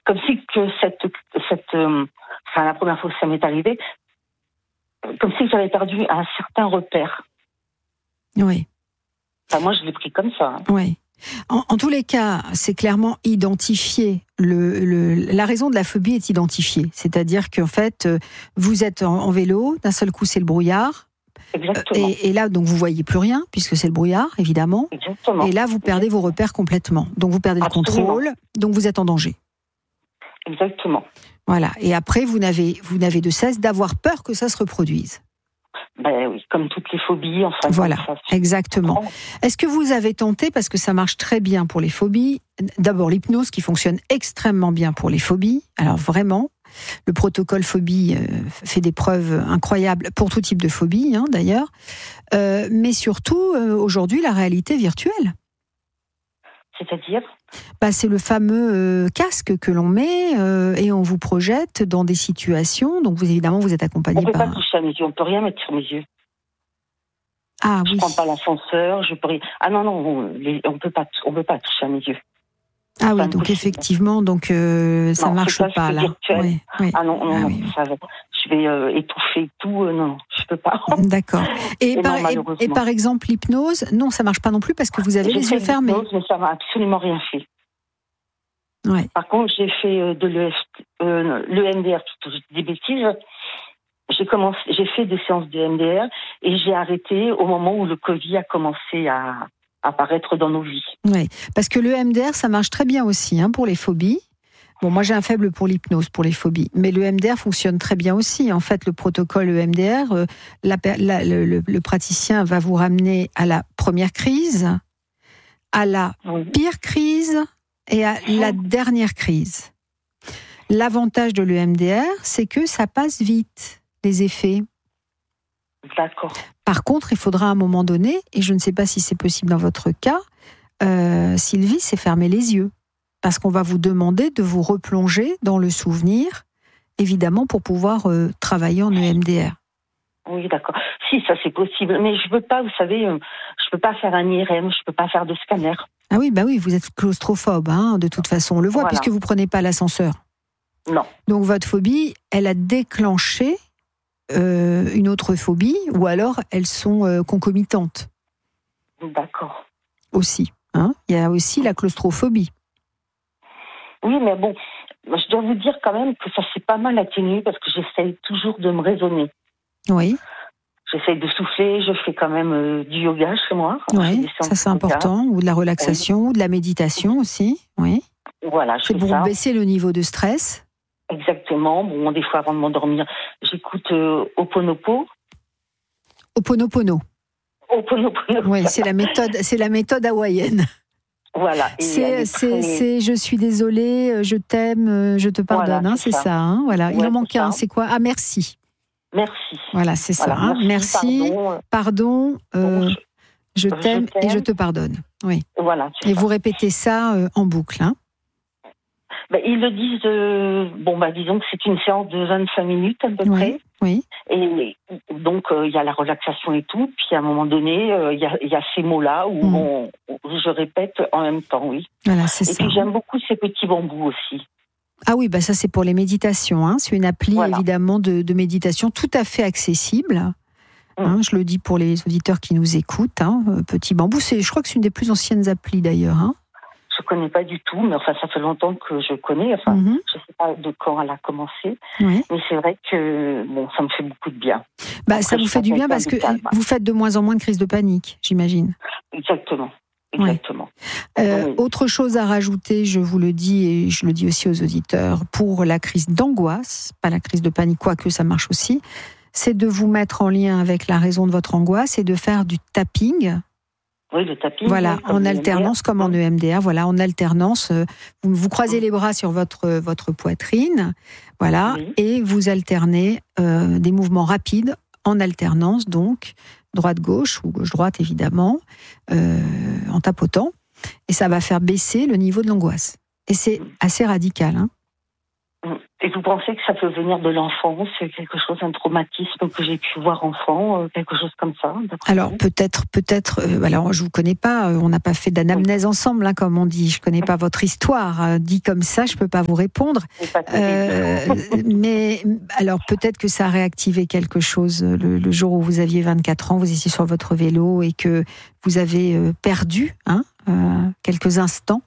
comme si que la première fois que ça m'est arrivé, comme si j'avais perdu un certain repère. Oui. Enfin, moi, je l'ai pris comme ça. Oui. En tous les cas, c'est clairement identifié. La raison de la phobie est identifiée. C'est-à-dire qu'en fait, vous êtes en vélo, d'un seul coup, c'est le brouillard. Exactement. Et là, donc, vous voyez plus rien, puisque c'est le brouillard, évidemment. Exactement. Et là, vous perdez vos repères complètement. Donc, vous perdez le contrôle, donc vous êtes en danger. Exactement. Voilà. Et après, vous n'avez de cesse d'avoir peur que ça se reproduise. Ben oui, comme toutes les phobies, enfin. Voilà, exactement. Est-ce que vous avez tenté, parce que ça marche très bien pour les phobies, d'abord l'hypnose qui fonctionne extrêmement bien pour les phobies, alors vraiment, le protocole phobie fait des preuves incroyables pour tout type de phobie, hein, d'ailleurs, mais surtout, aujourd'hui, la réalité virtuelle. C'est-à-dire ? C'est le fameux casque que l'on met et on vous projette dans des situations. Donc, évidemment, vous êtes accompagné par... On ne peut pas toucher à mes yeux, on ne peut rien mettre sur mes yeux. Ah oui. Je ne prends pas l'ascenseur, je peux rien... Ah non, on ne peut pas toucher à mes yeux. Ah oui, donc effectivement, ça ne marche pas là. Oui. Ah non, oui. Je vais étouffer et tout, non, je ne peux pas. D'accord. Et par exemple, l'hypnose, non, ça ne marche pas non plus parce que vous avez les yeux fermés. Mais ça ne m'a absolument rien fait. Ouais. Par contre, j'ai fait de l'EMDR, je dis des bêtises. J'ai fait des séances de EMDR et j'ai arrêté au moment où le Covid a commencé à apparaître dans nos vies. Oui, parce que l'EMDR, ça marche très bien aussi pour les phobies. Bon, moi j'ai un faible pour l'hypnose, pour les phobies, mais l'EMDR fonctionne très bien aussi. En fait, le protocole EMDR, le praticien va vous ramener à la première crise, à la pire crise et à la dernière crise. L'avantage de l'EMDR, c'est que ça passe vite, les effets. D'accord. Par contre, il faudra à un moment donné, et je ne sais pas si c'est possible dans votre cas, Sylvie, c'est fermer les yeux. Parce qu'on va vous demander de vous replonger dans le souvenir, évidemment, pour pouvoir travailler en EMDR. Oui, d'accord. Si, ça c'est possible. Mais je ne peux pas, vous savez, je ne peux pas faire un IRM, je ne peux pas faire de scanner. Ah oui, vous êtes claustrophobe, de toute façon. On le voit, puisque vous ne prenez pas l'ascenseur. Non. Donc votre phobie, elle a déclenché une autre phobie, ou alors elles sont concomitantes. D'accord. Aussi. Il y a aussi la claustrophobie. Oui, mais bon, je dois vous dire quand même que ça s'est pas mal atténué parce que j'essaye toujours de me raisonner. Oui. J'essaye de souffler, je fais quand même du yoga chez moi. Oui, ça c'est important, ou de la relaxation, ou de la méditation aussi. Oui. Voilà, c'est pour baisser le niveau de stress. Exactement. Bon, des fois avant de m'endormir, j'écoute Ho'oponopono. Ho'oponopono. Ho'oponopono. Oui, c'est la méthode hawaïenne. Voilà. C'est je suis désolée, je t'aime, je te pardonne, voilà, c'est ça. Voilà. Il en manque un, c'est quoi ? Ah, merci. Merci. Voilà, c'est ça. Merci, pardon, je t'aime et je te pardonne. Oui. Voilà. Et vous répétez ça en boucle. Ils le disent, disons que c'est une séance de 25 minutes à peu près. Oui. Et donc, il y a la relaxation et tout. Puis, à un moment donné, il y a ces mots-là où je répète en même temps, oui. Voilà, c'est ça. Et puis, j'aime beaucoup ces petits bambous aussi. Ah oui, ça, c'est pour les méditations. C'est une appli, évidemment, de méditation tout à fait accessible. Je le dis pour les auditeurs qui nous écoutent. Petit bambou, je crois que c'est une des plus anciennes applis, d'ailleurs. Je ne connais pas du tout, mais ça fait longtemps que je connais. Je ne sais pas de quand elle a commencé. Oui. Mais c'est vrai que ça me fait beaucoup de bien. Après, ça vous fait du bien parce que vous faites de moins en moins de crises de panique, j'imagine. Exactement. Autre chose à rajouter, je vous le dis et je le dis aussi aux auditeurs, pour la crise d'angoisse, pas la crise de panique, quoique ça marche aussi, c'est de vous mettre en lien avec la raison de votre angoisse et de faire du tapping. Oui, le tapping. Voilà, en alternance, comme en EMDR. Voilà, en alternance, vous croisez les bras sur votre poitrine, voilà, et vous alternez des mouvements rapides en alternance, donc droite-gauche ou gauche-droite évidemment, en tapotant, et ça va faire baisser le niveau de l'angoisse. Et c'est assez radical. Et vous pensez que ça peut venir de l'enfance, quelque chose, un traumatisme que j'ai pu voir enfant, quelque chose comme ça? Alors peut-être. Alors je vous connais pas. On n'a pas fait d'anamnèse ensemble, hein, comme on dit. Je connais pas votre histoire. Dit comme ça, je peux pas vous répondre. Mais alors peut-être que ça a réactivé quelque chose le jour où vous aviez 24 ans. Vous étiez sur votre vélo et que vous avez perdu quelques instants.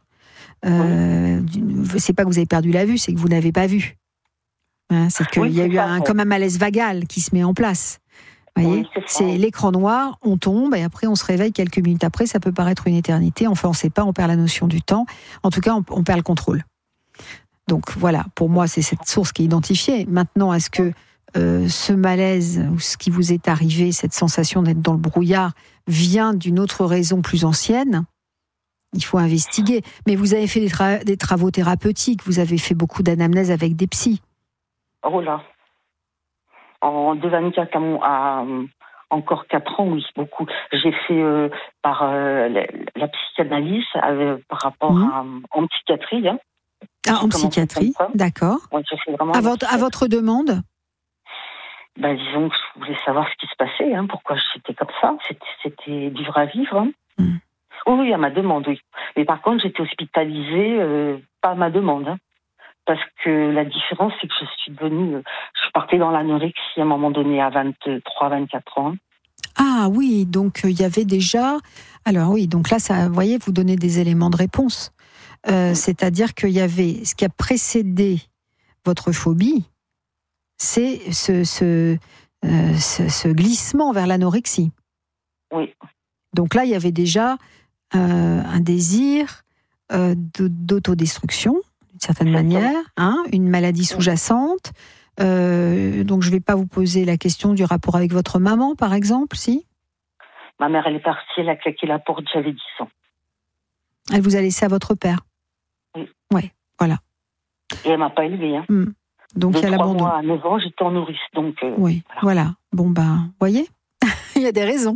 C'est pas que vous avez perdu la vue, c'est que vous n'avez pas vu. C'est qu'il y a eu comme un malaise vagal qui se met en place. Vous voyez, c'est l'écran noir, on tombe et après on se réveille quelques minutes après. Ça peut paraître une éternité. Enfin, on ne sait pas, on perd la notion du temps. En tout cas, on perd le contrôle. Donc voilà, pour moi, c'est cette source qui est identifiée. Maintenant, est-ce que ce malaise ou ce qui vous est arrivé, cette sensation d'être dans le brouillard, vient d'une autre raison plus ancienne? Il faut investiguer. Mais vous avez fait des travaux thérapeutiques, vous avez fait beaucoup d'anamnèse avec des psys. Oh là. De 24 à encore 4 ans, oui, beaucoup. J'ai fait par la psychanalyse par rapport en psychiatrie. Hein. En psychiatrie, d'accord. Ouais, j'ai fait vraiment à votre demande? Disons que je voulais savoir ce qui se passait, pourquoi j'étais comme ça. C'était dur à vivre. Hein. Oui, à ma demande, oui. Mais par contre, j'étais hospitalisée, pas à ma demande. Hein. Parce que la différence, c'est que je suis partie dans l'anorexie à un moment donné, à 23, 24 ans. Ah oui, donc il y avait déjà... Alors oui, donc là, ça, vous voyez, vous donnez des éléments de réponse. C'est-à-dire qu'il y avait... Ce qui a précédé votre phobie, c'est ce glissement vers l'anorexie. Oui. Donc là, il y avait déjà un désir d'autodestruction, d'une certaine manière, une maladie sous-jacente. Donc je ne vais pas vous poser la question du rapport avec votre maman, par exemple, si? Ma mère, elle est partie, elle a claqué la porte, j'avais 10 ans. Elle vous a laissé à votre père? Oui. Ouais, voilà. Et elle ne m'a pas élevée. Hein. Donc il y a l'abandon. 3 mois à 9 ans, j'étais en nourrice. Donc, oui, voilà. Bon, vous voyez, il y a des raisons.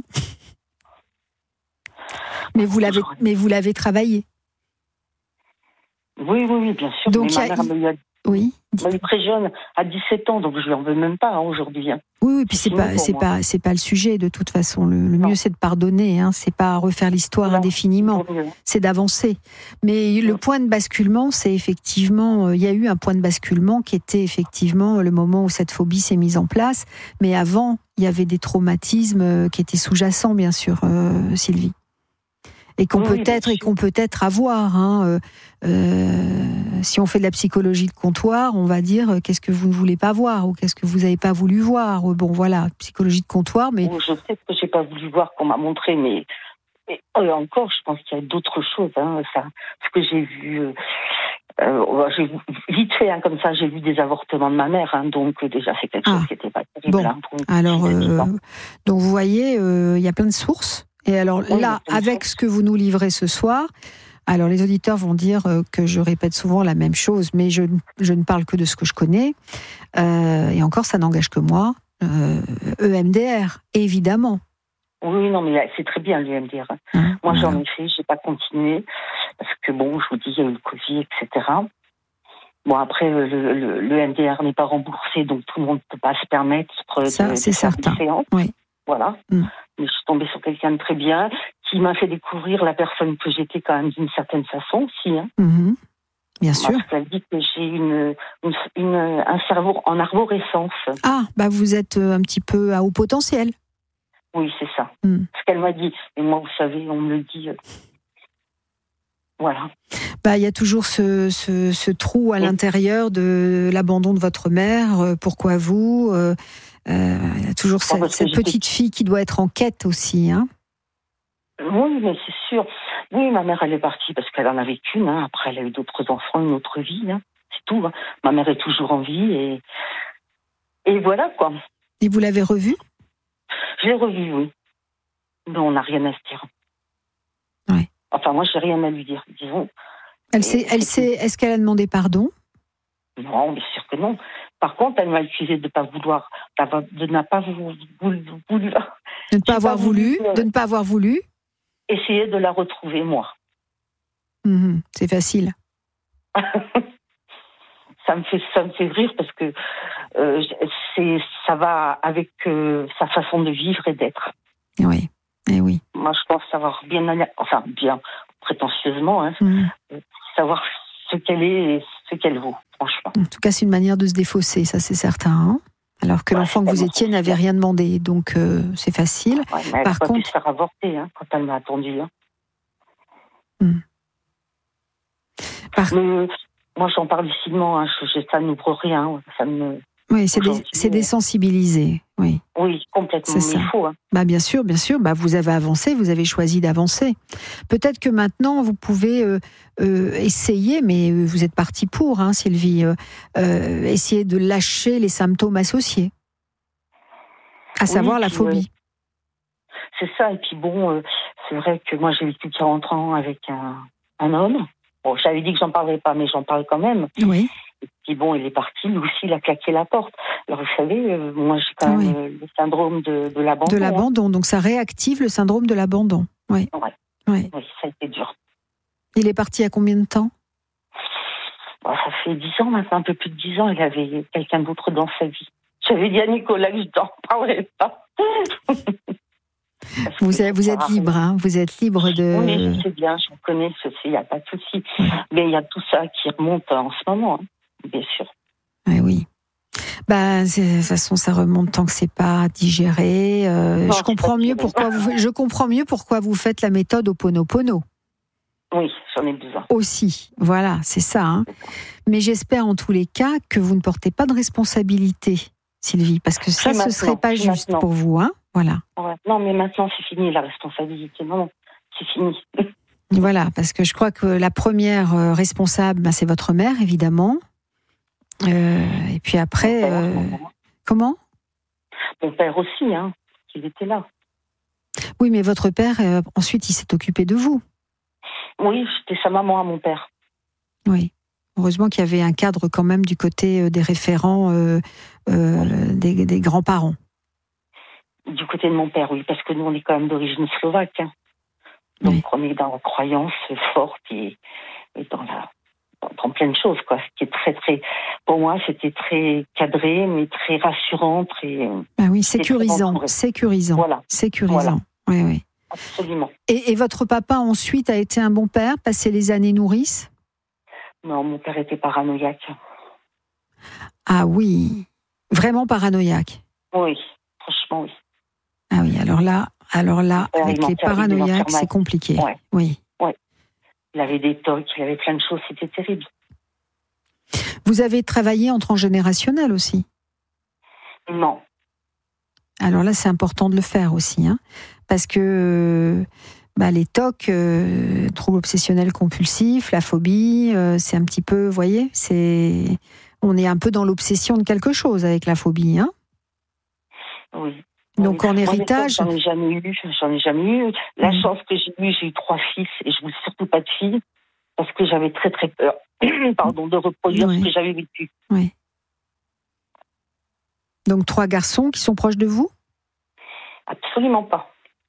Mais vous l'avez travaillé. Oui, bien sûr. Donc, mais ma mère oui. Elle est très jeune, à 17 ans, donc je lui en veux même pas aujourd'hui. Hein. Oui, puis c'est pas le sujet de toute façon. Le mieux c'est de pardonner, c'est pas refaire l'histoire indéfiniment, c'est d'avancer. Mais le point de basculement, c'est effectivement, il y a eu un point de basculement qui était effectivement le moment où cette phobie s'est mise en place. Mais avant, il y avait des traumatismes qui étaient sous-jacents, bien sûr, Sylvie. Et qu'on peut peut-être avoir. Si on fait de la psychologie de comptoir, on va dire qu'est-ce que vous ne voulez pas voir ou qu'est-ce que vous n'avez pas voulu voir. Bon, voilà, psychologie de comptoir. Mais je sais que j'ai pas voulu voir qu'on m'a montré, mais encore, je pense qu'il y a d'autres choses. Ce que j'ai vu, j'ai vite fait comme ça, j'ai vu des avortements de ma mère, donc déjà c'est quelque chose qui n'était pas terrible. Bon, alors, donc vous voyez, il y a plein de sources. Et alors là, avec ce que vous nous livrez ce soir, alors les auditeurs vont dire que je répète souvent la même chose, mais je ne parle que de ce que je connais. Et encore, ça n'engage que moi. EMDR, évidemment. Oui, non, mais c'est très bien l'EMDR. Moi, j'en ai fait, j'ai pas continué, parce que je vous dis, il y a eu le Covid, etc. Bon, après, le EMDR n'est pas remboursé, donc tout le monde ne peut pas se permettre de c'est certain. Des séances. Oui. Voilà. Mais je suis tombée sur quelqu'un de très bien, qui m'a fait découvrir la personne que j'étais quand même d'une certaine façon aussi. Bien sûr. Parce qu'elle dit que j'ai un cerveau en arborescence. Ah, vous êtes un petit peu à haut potentiel. Oui, c'est ça. Ce qu'elle m'a dit. Et moi, vous savez, on me le dit. Voilà. Il y a toujours ce trou à l'intérieur de l'abandon de votre mère. Pourquoi vous il y a toujours cette petite fille qui doit être en quête aussi. Oui, mais c'est sûr. Oui, ma mère, elle est partie parce qu'elle en avait qu'une. Après, elle a eu d'autres enfants, une autre vie. C'est tout. Ma mère est toujours en vie. Et voilà, quoi. Et vous l'avez revue? Je l'ai revue, oui. Mais on n'a rien à se dire. Ouais. Enfin, moi, j'ai rien à lui dire, disons. Est-ce qu'elle a demandé pardon? Non, bien sûr que non. Par contre, elle m'a accusé de ne pas vouloir, de ne pas voulu, de ne pas avoir voulu essayer de la retrouver, moi. C'est facile. ça me fait rire parce que ça va avec sa façon de vivre et d'être. Oui, et oui. Moi, je pense savoir bien prétentieusement, savoir ce qu'elle est et ce qu'elle vaut, franchement. En tout cas, c'est une manière de se défausser, ça c'est certain. Hein, alors que l'enfant que vous étiez n'avait rien demandé, donc c'est facile. Ouais, mais elle n'a pas pu se faire avorter quand elle m'a attendu. Moi, j'en parle lucidement, ça n'ouvre rien. Ça me... Oui, c'est désensibilisé. Oui, complètement. C'est ça. Il faut. Bien sûr. Vous avez avancé, vous avez choisi d'avancer. Peut-être que maintenant, vous pouvez essayer, mais vous êtes partie pour, Sylvie, essayer de lâcher les symptômes associés, à savoir la phobie. C'est ça. Et puis c'est vrai que moi, j'ai vécu 40 ans avec un homme. Bon, j'avais dit que j'en parlerais pas, mais j'en parle quand même. Oui. Et puis il est parti, lui aussi, il a claqué la porte. Alors vous savez, moi j'ai quand même le syndrome de l'abandon. De l'abandon, donc ça réactive le syndrome de l'abandon. Oui. Oui, ça a été dur. Il est parti à combien de temps ? Ça fait 10 ans maintenant, un peu plus de 10 ans, il avait quelqu'un d'autre dans sa vie. J'avais dit à Nicolas que je n'en parlerais pas. Vous êtes libre, vous êtes libre de... Oui, je sais bien, je connais, il n'y a pas de souci. Mais il y a tout ça qui remonte en ce moment, bien sûr. Oui. De toute façon, ça remonte tant que c'est pas digéré. Je comprends mieux pourquoi vous faites la méthode Ho'oponopono. Oui, j'en ai besoin. Aussi, voilà, c'est ça. Mais j'espère en tous les cas que vous ne portez pas de responsabilité, Sylvie, parce que ça, ce serait pas juste pour vous, Voilà. Ouais. Non, mais maintenant, c'est fini la responsabilité. Non, c'est fini. Voilà, parce que je crois que la première responsable, c'est votre mère, évidemment. Et puis après, comment ? Mon père aussi, il était là. Oui, mais votre père, ensuite, il s'est occupé de vous. Oui, c'était sa maman à mon père. Oui. Heureusement qu'il y avait un cadre quand même du côté des référents, des grands-parents. Du côté de mon père, oui, parce que nous, on est quand même d'origine slovaque. Donc, on est dans la croyance forte et dans plein de choses, quoi. Ce qui est très, très... Pour moi, c'était très cadré, mais très rassurant, très... oui, sécurisant. Voilà. Sécurisant, oui. Absolument. Et votre papa, ensuite, a été un bon père, passé les années nourrices ? Non, mon père était paranoïaque. Ah oui, vraiment paranoïaque ? Oui, franchement, oui. Ah oui, alors là, avec les paranoïaques, c'est compliqué. Oui. Il avait des tocs, il avait plein de choses, c'était terrible. Vous avez travaillé en transgénérationnel aussi ? Non. Alors là, c'est important de le faire aussi, parce que les TOC, troubles obsessionnels compulsifs, la phobie, c'est un petit peu, vous voyez, on est un peu dans l'obsession de quelque chose avec la phobie, Oui. Donc en héritage... J'en ai jamais eu. La chance que j'ai eu 3 fils et je voulais surtout pas de filles parce que j'avais très très peur de reproduire ce que j'avais vécu. Oui. Donc 3 garçons qui sont proches de vous ? Absolument pas.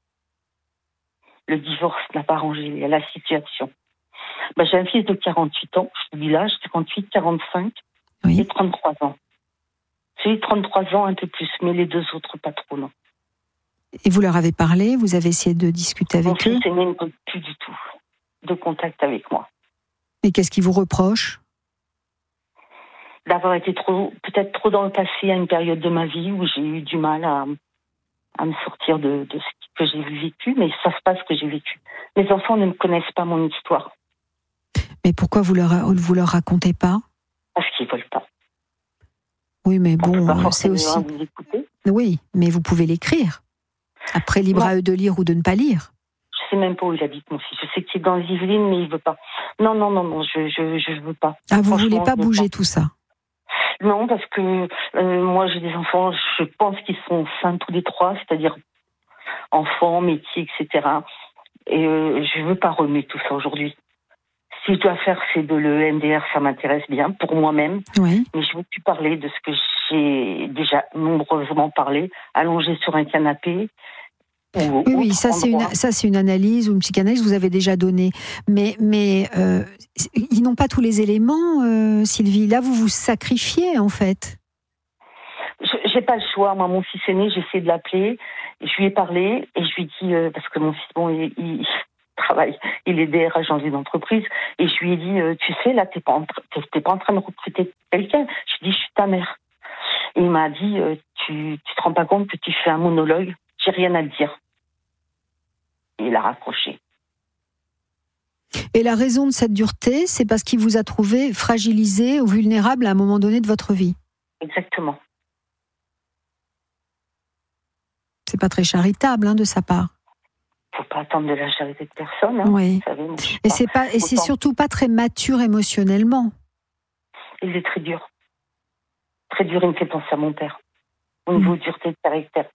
Le divorce n'a pas arrangé la situation. J'ai un fils de 48 ans, je dis l'âge, 58, 45 et 33 ans. J'ai eu 33 ans un peu plus, mais les 2 autres pas trop, non. Et vous leur avez parlé ? Vous avez essayé de discuter avec eux ? Mon fils aîné ne peut plus du tout de contact avec moi. Et qu'est-ce qu'ils vous reprochent ? D'avoir été peut-être trop dans le passé à une période de ma vie où j'ai eu du mal à me sortir de ce que j'ai vécu, mais ils ne savent pas ce que j'ai vécu. Mes enfants ne me connaissent pas mon histoire. Mais pourquoi vous leur racontez pas ? Parce qu'ils ne veulent pas. Oui, mais bon, c'est aussi... Vous écouter. Oui, mais vous pouvez l'écrire. Après, libre à eux de lire ou de ne pas lire. Je ne sais même pas où il habite, mon fils. Je sais qu'il est dans les Yvelines, mais il ne veut pas. Non, je veux pas. Ah, vous ne voulez pas bouger tout ça ? Non, parce que moi, j'ai des enfants, je pense qu'ils sont sains tous les 3, c'est-à-dire enfants, métiers, etc. Et je ne veux pas remuer tout ça aujourd'hui. Si je dois faire, c'est de l'EMDR, ça m'intéresse bien, pour moi-même. Oui. Mais je ne veux plus parler de ce que j'ai déjà nombreusement parlé, allongé sur un canapé. Oui, ça c'est une analyse ou une psychanalyse que vous avez déjà donnée. Mais ils n'ont pas tous les éléments, Sylvie. Là, vous vous sacrifiez, en fait. J'ai pas le choix. Moi, mon fils aîné, j'essaie de l'appeler. Je lui ai parlé et je lui ai dit, parce que mon fils, il travaille, il est DRH dans une entreprise, et je lui ai dit, tu sais, là, t'es pas en train de recruter quelqu'un. Je lui ai dit, je suis ta mère. Et il m'a dit, tu te rends pas compte que tu fais un monologue, j'ai rien à te dire. Et il a raccroché. Et la raison de cette dureté, c'est parce qu'il vous a trouvé fragilisé ou vulnérable à un moment donné de votre vie. Exactement. C'est pas très charitable de sa part. Faut pas attendre de la charité de personne. Oui. Vous savez, et c'est surtout pas très mature émotionnellement. Il est très dur. Très dur, il me fait penser à mon père. Au niveau de dureté de caractère.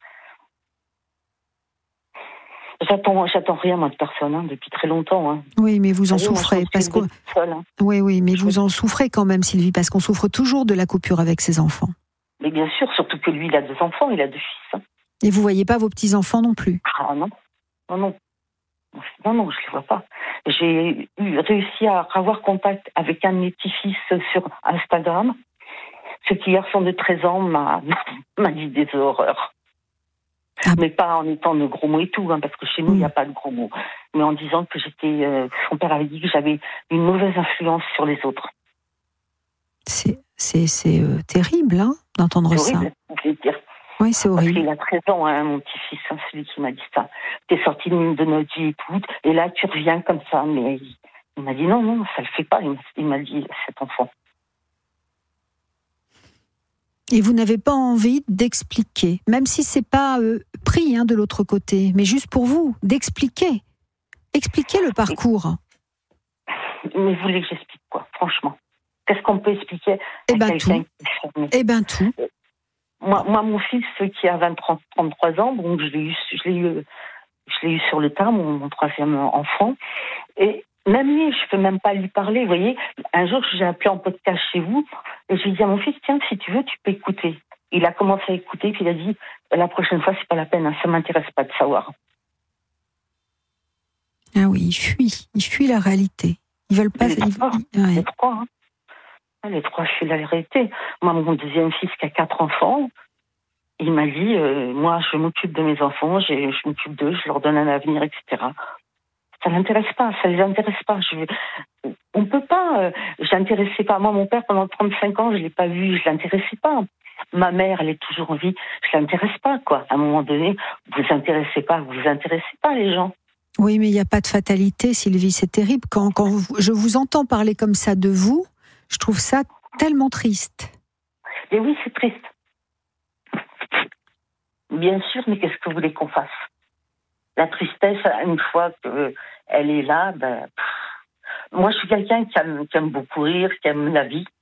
J'attends rien, moi, de personne, depuis très longtemps. Oui, mais vous en souffrez. Oui, mais vous en souffrez quand même, Sylvie, parce qu'on souffre toujours de la coupure avec ses enfants. Mais bien sûr, surtout que lui, il a 2 enfants, il a 2 fils. Et vous voyez pas vos petits-enfants non plus? Ah non, non, je les vois pas. J'ai réussi à avoir contact avec un de mes petits-fils sur Instagram. Ce petit garçon de 13 ans m'a dit des horreurs. Ah. Mais pas en étant de gros mots et tout, parce que chez nous, il n'y a pas de gros mots. Mais en disant que son père avait dit que j'avais une mauvaise influence sur les autres. C'est terrible, d'entendre ça. C'est horrible, oui, c'est horrible. Parce qu'il a 13 ans, mon petit-fils, celui qui m'a dit ça. T'es sorti de notre vie et tout, et là, tu reviens comme ça. Mais il m'a dit non, ça le fait pas. Il m'a dit, cet enfant. Et vous n'avez pas envie d'expliquer, même si c'est pas pris de l'autre côté, mais juste pour vous, d'expliquer. Expliquer le parcours. Mais vous voulez que j'explique quoi, franchement? Qu'est-ce qu'on peut expliquer à quelqu'un qui est fermé? Tout. Moi, mon fils, qui a 33 ans, donc je l'ai eu sur le tard, mon 3e enfant. Et même lui, je peux même pas lui parler, vous voyez. Un jour, j'ai appelé en podcast chez vous, et j'ai dit à mon fils, tiens, si tu veux, tu peux écouter. Il a commencé à écouter, puis il a dit, la prochaine fois, c'est pas la peine, ça m'intéresse pas de savoir. Ah oui, il fuit la réalité. Ils veulent pas... Les 3, Les 3 fuient la réalité. Moi, mon 2e fils, qui a 4 enfants, il m'a dit, moi, je m'occupe de mes enfants, je m'occupe d'eux, je leur donne un avenir, etc. Ça l'intéresse pas, ça les intéresse pas. On peut pas. Je l'intéressais pas. Moi, mon père, pendant 35 ans, je l'ai pas vu, je l'intéressais pas. Ma mère, elle est toujours en vie, je l'intéresse pas, quoi. À un moment donné, vous intéressez pas, les gens. Oui, mais il n'y a pas de fatalité, Sylvie. C'est terrible. Quand je vous entends parler comme ça de vous, je trouve ça tellement triste. Et oui, c'est triste. Bien sûr, mais qu'est-ce que vous voulez qu'on fasse? La tristesse, une fois qu'elle est là, moi, je suis quelqu'un qui aime beaucoup rire, qui aime la vie.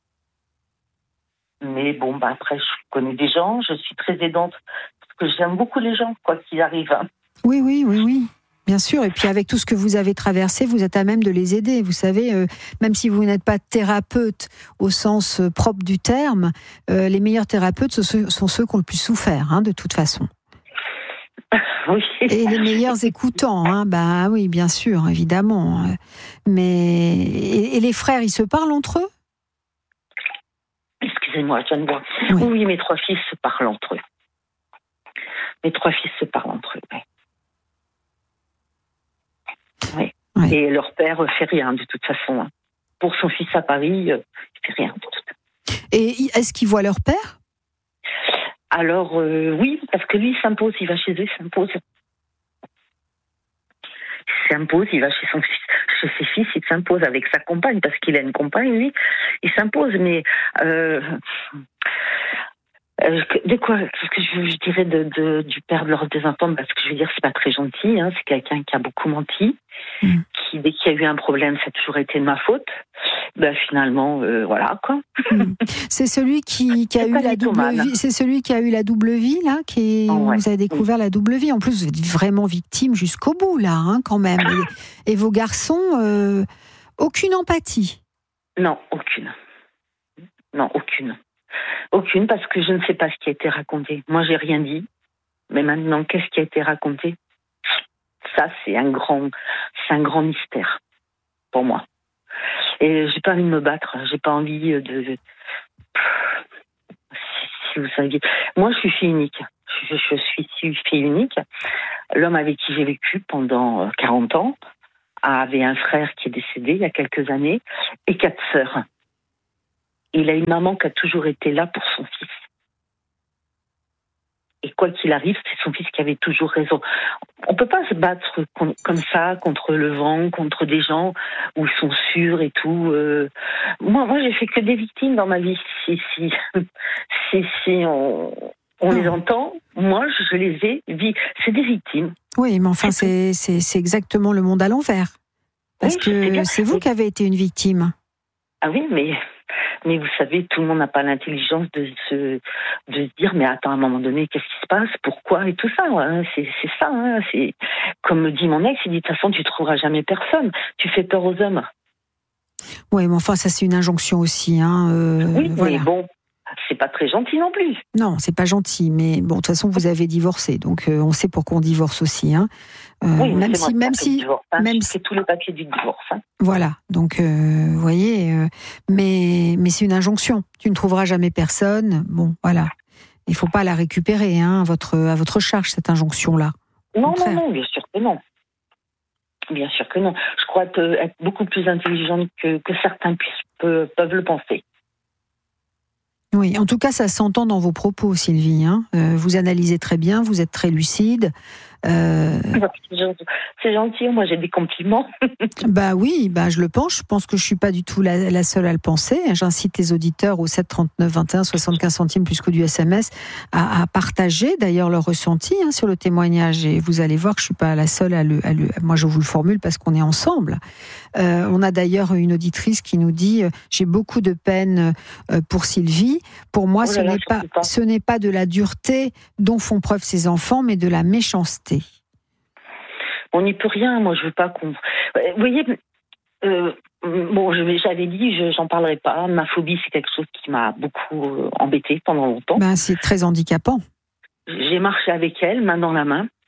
Mais bon, après, je connais des gens, je suis très aidante, parce que j'aime beaucoup les gens, quoi qu'il arrive. Oui. Bien sûr, et puis avec tout ce que vous avez traversé, vous êtes à même de les aider. Vous savez, même si vous n'êtes pas thérapeute au sens propre du terme, les meilleurs thérapeutes sont ceux qui ont le plus souffert, de toute façon. Oui. Et les meilleurs écoutants, oui, bien sûr, évidemment. Mais et les frères, ils se parlent entre eux? Excusez-moi, je viens de voir. Oui, mes 3 fils se parlent entre eux. Oui. Et leur père fait rien, de toute façon. Pour son fils à Paris, il fait rien. Et est-ce qu'ils voient leur père? Alors, oui, parce que lui, il s'impose, il va chez eux, il s'impose. Il va chez ses fils, il s'impose avec sa compagne, parce qu'il a une compagne, lui, il s'impose, mais... de quoi? Qu'est-ce que je dirais du père de leurs enfants? Parce que je veux dire, c'est pas très gentil, c'est quelqu'un qui a beaucoup menti, qui, dès qu'il y a eu un problème, ça a toujours été de ma faute. Finalement, voilà, quoi. C'est celui qui a eu la double vie. C'est celui qui a eu la double vie, là, vous avez découvert la double vie. En plus, vous êtes vraiment victime jusqu'au bout, là, quand même. Et vos garçons, aucune empathie? Non, aucune. Aucune, parce que je ne sais pas ce qui a été raconté. Moi, j'ai rien dit. Mais maintenant, qu'est-ce qui a été raconté? Ça, c'est un grand mystère pour moi. Et j'ai pas envie de me battre. J'ai pas envie de. Si vous saviez, moi, je suis fille unique. Je suis fille unique. L'homme avec qui j'ai vécu pendant 40 ans avait un frère qui est décédé il y a quelques années et 4 sœurs. Il a une maman qui a toujours été là pour son fils. Et quoi qu'il arrive, c'est son fils qui avait toujours raison. On peut pas se battre comme ça contre le vent, contre des gens où ils sont sûrs et tout. Moi, j'ai fait que des victimes dans ma vie. Si on les entend, moi, je les ai vus. C'est des victimes. Oui, mais enfin, c'est exactement le monde à l'envers. Parce que c'est vous qui avez été une victime. Ah oui, mais vous savez, tout le monde n'a pas l'intelligence de se dire, mais attends, à un moment donné, qu'est-ce qui se passe, pourquoi, et tout ça. Hein, c'est ça. Hein, c'est comme me dit mon ex, il dit, de toute façon, tu trouveras jamais personne. Tu fais peur aux hommes. Oui, mais enfin, ça, c'est une injonction aussi. Hein, oui, voilà. Mais bon, c'est pas très gentil non plus. Non, c'est pas gentil, mais bon, de toute façon, vous avez divorcé, donc on sait pourquoi on divorce aussi. Hein. Oui, même si, c'est tous les papiers du divorce. Hein. Voilà, donc vous voyez, mais c'est une injonction. Tu ne trouveras jamais personne. Bon, voilà, il faut pas la récupérer à votre charge cette injonction-là. Non, bien sûr que non. Bien sûr que non. Je crois être beaucoup plus intelligente que certains peuvent le penser. Oui, en tout cas, ça s'entend dans vos propos, Sylvie. Hein. Vous analysez très bien, vous êtes très lucide. C'est gentil, moi j'ai des compliments. Bah oui, je le pense. Je pense que je suis pas du tout la seule à le penser. J'incite les auditeurs au 7 39 21 75 centimes plus que du SMS à partager d'ailleurs leur ressenti sur le témoignage. Et vous allez voir que je suis pas la seule à le. Moi, je vous le formule parce qu'on est ensemble. On a d'ailleurs une auditrice qui nous dit j'ai beaucoup de peine pour Sylvie. Pour moi, ce n'est pas de la dureté dont font preuve ses enfants, mais de la méchanceté. On n'y peut rien. Moi, je veux pas qu'on. Vous voyez, j'avais dit, j'en parlerai pas. Ma phobie, c'est quelque chose qui m'a beaucoup embêtée pendant longtemps. C'est très handicapant. J'ai marché avec elle, main dans la main,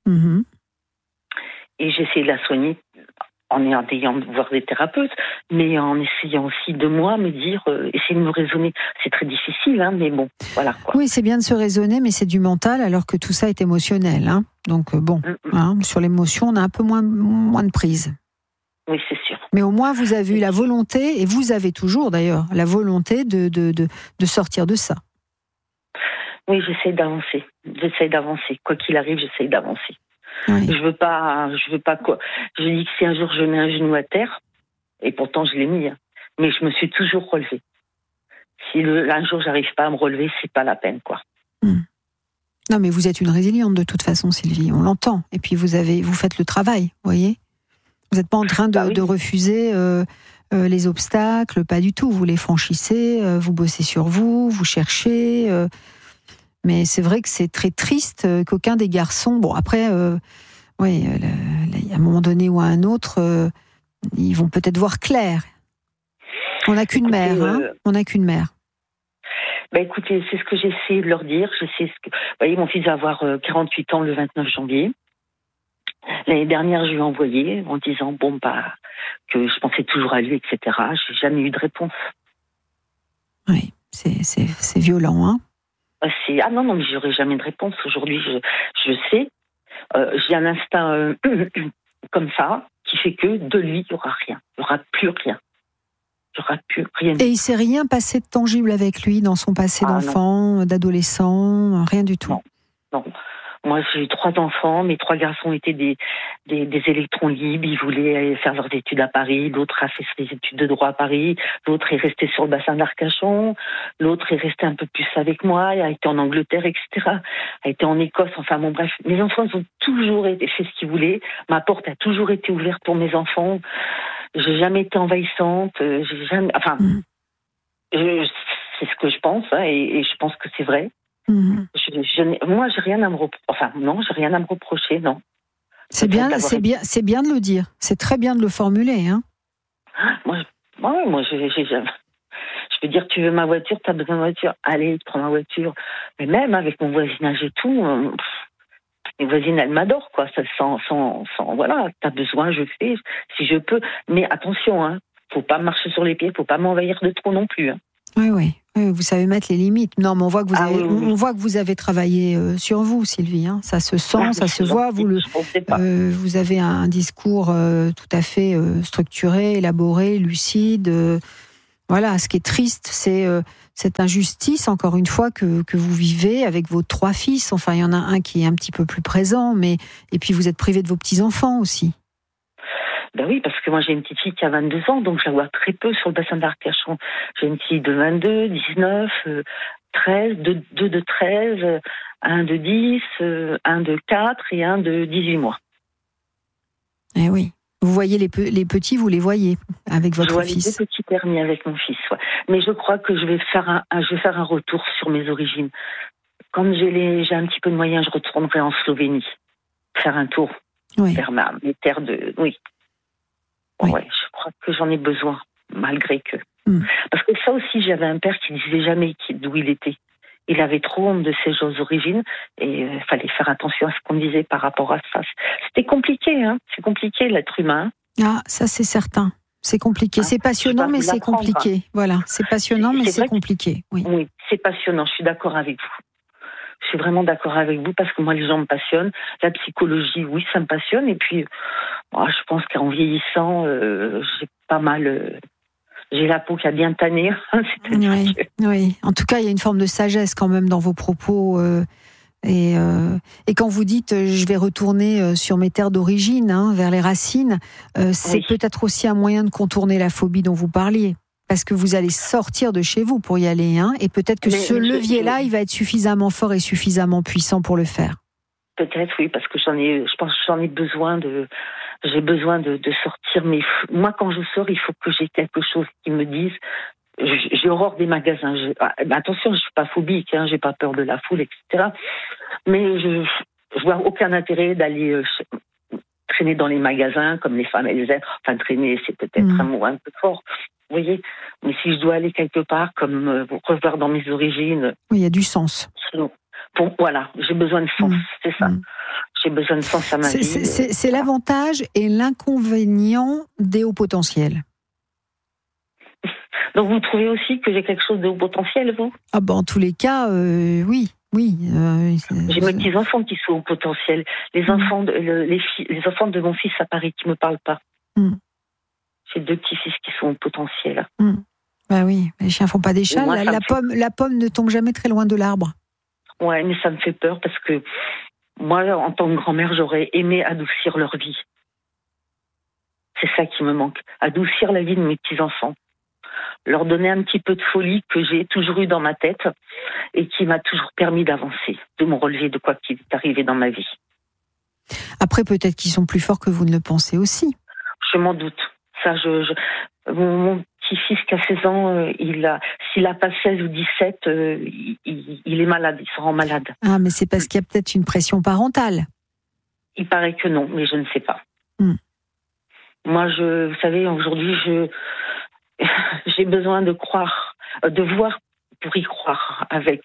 et j'ai essayé de la soigner en ayant de voir des thérapeutes, mais en essayant aussi de moi me dire, essayer de me raisonner. C'est très difficile, mais bon, voilà quoi. Oui, c'est bien de se raisonner, mais c'est du mental, alors que tout ça est émotionnel. Donc sur l'émotion, on a un peu moins de prise. Oui, c'est sûr. Mais au moins, vous avez eu la volonté, et vous avez toujours d'ailleurs, la volonté de sortir de ça. Oui, j'essaie d'avancer. Quoi qu'il arrive, j'essaie d'avancer. Oui. Je veux pas quoi. Je dis que si un jour je mets un genou à terre, et pourtant je l'ai mis, mais je me suis toujours relevée. Si un jour j'arrive pas à me relever, c'est pas la peine, quoi. Non, mais vous êtes une résiliente de toute façon, Sylvie, on l'entend. Et puis vous faites le travail, vous voyez. Vous n'êtes pas en train de refuser les obstacles, pas du tout. Vous les franchissez, vous bossez sur vous, vous cherchez. Mais c'est vrai que c'est très triste qu'aucun des garçons... Bon, après, à un moment donné ou à un autre, ils vont peut-être voir clair. On n'a qu'une mère, On n'a qu'une mère. Écoutez, c'est ce que j'essaie de leur dire. Vous voyez, mon fils va avoir 48 ans le 29 janvier. L'année dernière, je lui ai envoyé en disant, que je pensais toujours à lui, etc. J'ai jamais eu de réponse. Oui, c'est violent, hein. Non, mais j'aurai jamais de réponse. Aujourd'hui, je sais. J'ai un instinct comme ça qui fait que de lui, il n'y aura rien. Il n'y aura plus rien. Il n'y aura plus rien. Et il ne s'est rien passé de tangible avec lui dans son passé d'enfant, d'adolescent, rien du tout. Non. Moi, j'ai eu 3 enfants. Mes 3 garçons étaient des électrons libres. Ils voulaient aller faire leurs études à Paris. L'autre a fait ses études de droit à Paris. L'autre est resté sur le bassin d'Arcachon. L'autre est resté un peu plus avec moi. Il a été en Angleterre, etc. A été en Écosse. Enfin, bon, bref. Mes enfants, ils ont toujours fait ce qu'ils voulaient. Ma porte a toujours été ouverte pour mes enfants. J'ai jamais été envahissante. J'ai jamais... c'est ce que je pense, et je pense que c'est vrai. Moi, j'ai rien à me j'ai rien à me reprocher, non. C'est bien de le dire. C'est très bien de le formuler, hein. Moi, je veux dire, tu veux ma voiture, t'as besoin de voiture. Allez, prends ma voiture. Mais même avec mon voisinage et tout, mes voisines, elles m'adorent, quoi. Ça, voilà, t'as besoin, je fais, si je peux. Mais attention, hein, faut pas marcher sur les pieds, faut pas m'envahir de trop non plus. Hein. Oui, vous savez mettre les limites. Non, mais on voit que oui. on voit que vous avez travaillé sur vous, Sylvie. Hein. Ça se sent, ça se voit. Vous avez un discours tout à fait structuré, élaboré, lucide. Voilà, ce qui est triste, c'est cette injustice, encore une fois, que vous vivez avec vos 3 fils. Enfin, il y en a un qui est un petit peu plus présent, et puis vous êtes privé de vos petits-enfants aussi. Ben oui, parce que moi j'ai une petite fille qui a 22 ans, donc je la vois très peu sur le bassin d'Arcachon. J'ai une fille de 22, 19, 13, 2 de 13, un de 10, un de 4 et un de 18 mois. Eh oui. Vous voyez les petits, vous les voyez avec votre fils. Je vois les 2 petits permis avec mon fils, ouais. Mais je crois que je vais faire un retour sur mes origines. Quand j'ai un petit peu de moyens, je retournerai en Slovénie, faire un tour vers mes terres de... Oui. Ouais, je crois que j'en ai besoin, malgré que... Parce que ça aussi, j'avais un père qui disait jamais d'où il était. Il avait trop honte de ses origines et il fallait faire attention à ce qu'on disait par rapport à ça. C'était compliqué, hein. C'est compliqué, l'être humain. Ah, ça c'est certain. C'est compliqué. C'est passionnant, mais c'est compliqué. Voilà, c'est passionnant, mais c'est compliqué. Oui, c'est passionnant. Je suis d'accord avec vous. Je suis vraiment d'accord avec vous parce que moi, les gens me passionnent. La psychologie, oui, ça me passionne. Et puis, je pense qu'en vieillissant, j'ai pas mal... j'ai la peau qui a bien tanné. Oui. En tout cas, il y a une forme de sagesse quand même dans vos propos. Et quand vous dites je vais retourner sur mes terres d'origine, vers les racines, c'est peut-être aussi un moyen de contourner la phobie dont vous parliez. Parce que vous allez sortir de chez vous pour y aller, et peut-être que ce levier-là, il va être suffisamment fort et suffisamment puissant pour le faire. Peut-être, oui, parce que je pense que j'en ai besoin j'ai besoin de sortir. Mais moi, quand je sors, il faut que j'ai quelque chose qui me dise. J'ai horreur des magasins. Attention, je suis pas phobique, j'ai pas peur de la foule, etc. Mais je vois aucun intérêt d'aller traîner dans les magasins comme les femmes elles aiment. Enfin, traîner, c'est peut-être un mot un peu fort. Vous voyez, mais si je dois aller quelque part, comme revoir dans mes origines... Oui, il y a du sens. Voilà, j'ai besoin de sens, c'est ça. J'ai besoin de sens à ma vie. C'est l'avantage et l'inconvénient des hauts potentiels. Donc vous trouvez aussi que j'ai quelque chose de haut potentiel, vous ? En tous les cas, oui. J'ai mes petits-enfants qui sont au potentiel. Les enfants de mon fils à Paris qui ne me parlent pas. J'ai 2 petits-fils qui sont au potentiel. Bah oui, les chiens font pas des chats. La pomme ne tombe jamais très loin de l'arbre. Ouais, mais ça me fait peur parce que moi, en tant que grand-mère, j'aurais aimé adoucir leur vie. C'est ça qui me manque. Adoucir la vie de mes petits-enfants. Leur donner un petit peu de folie que j'ai toujours eu dans ma tête et qui m'a toujours permis d'avancer, de me relever de quoi qu'il est arrivé dans ma vie. Après, peut-être qu'ils sont plus forts que vous ne le pensez aussi. Je m'en doute. Ça, mon petit-fils qui a 16 ans, s'il n'a pas 16 ou 17, il est malade, il se rend malade. Ah, mais c'est parce qu'il y a peut-être une pression parentale. Il paraît que non, mais je ne sais pas. Moi, vous savez, aujourd'hui, j'ai besoin de croire, de voir pour y croire avec...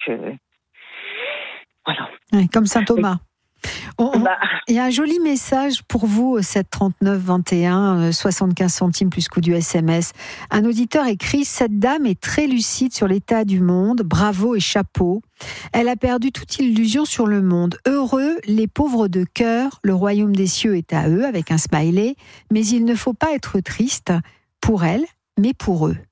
voilà. Ouais, comme saint Thomas. Il y a un joli message pour vous, 739 21, 75 centimes plus coût du SMS. Un auditeur écrit: cette dame est très lucide sur l'état du monde, bravo et chapeau. Elle a perdu toute illusion sur le monde. Heureux les pauvres de cœur, le royaume des cieux est à eux, avec un smiley, mais il ne faut pas être triste pour elle, mais pour eux.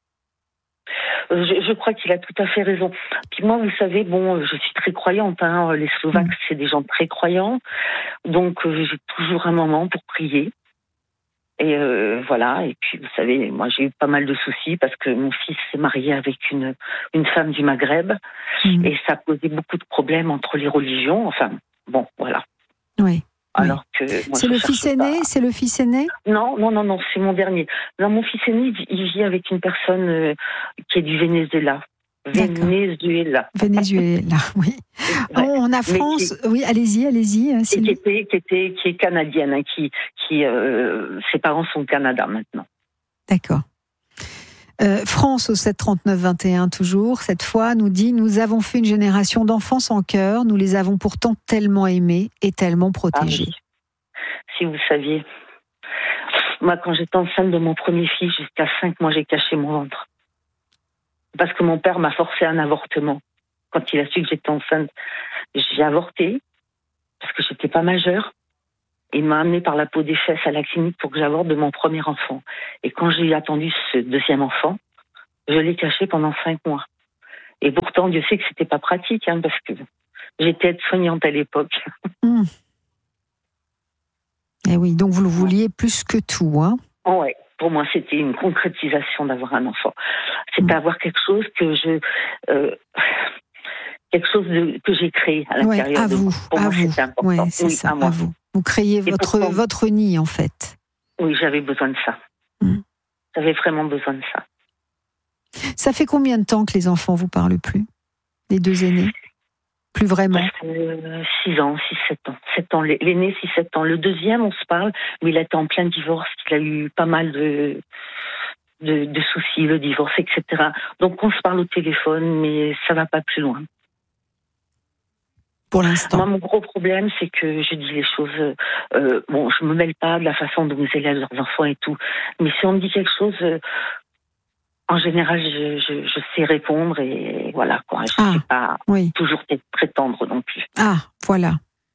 Je crois qu'il a tout à fait raison. Puis moi, vous savez, je suis très croyante. Les Slovaques, c'est des gens très croyants. Donc, j'ai toujours un moment pour prier. Et voilà. Et puis, vous savez, moi, j'ai eu pas mal de soucis parce que mon fils s'est marié avec une femme du Maghreb. Et ça posait beaucoup de problèmes entre les religions. Enfin, bon, voilà. Oui. Alors que moi, c'est le fils aîné. C'est le fils aîné. Non, c'est mon dernier. Non, mon fils aîné, il vit avec une personne qui est du Venezuela. Venezuela, oui. Ouais. On a France. Oui, allez-y. Qui est canadienne, ses parents sont au Canada maintenant. D'accord. France au 739-21 toujours, cette fois, nous dit « Nous avons fait une génération d'enfants sans cœur, nous les avons pourtant tellement aimés et tellement protégés. » Si vous saviez, moi quand j'étais enceinte de mon premier fils, jusqu'à 5 mois, j'ai caché mon ventre. Parce que mon père m'a forcé un avortement. Quand il a su que j'étais enceinte, j'ai avorté, parce que j'étais pas majeure. Il m'a amenée par la peau des fesses à la clinique pour que j'avorte de mon premier enfant. Et quand j'ai attendu ce deuxième enfant, je l'ai caché pendant 5 mois. Et pourtant, Dieu sait que c'était pas pratique, parce que j'étais aide-soignante à l'époque. Et oui, donc vous le vouliez plus que tout, hein? Ouais, pour moi, c'était une concrétisation d'avoir un enfant. C'était avoir quelque chose que que j'ai créé à l'intérieur de moi. Pour moi, c'était important. Ouais, c'est ça, à vous. Vous créez votre nid, en fait. Oui, j'avais besoin de ça. J'avais vraiment besoin de ça. Ça fait combien de temps que les enfants vous parlent plus? Les 2 aînés? Plus vraiment? 6 ans, 6-7 ans. 7 ans. L'aîné, 6-7 ans. Le deuxième, on se parle, mais il était en plein divorce. Il a eu pas mal de soucis, le divorce, etc. Donc, on se parle au téléphone, mais ça va pas plus loin. Pour l'instant. Moi, mon gros problème, c'est que je dis les choses. Je me mêle pas de la façon dont ils élèvent leurs enfants et tout. Mais si on me dit quelque chose, en général, je sais répondre et voilà quoi. Je ne sais pas toujours très tendre non plus. Ah, voilà.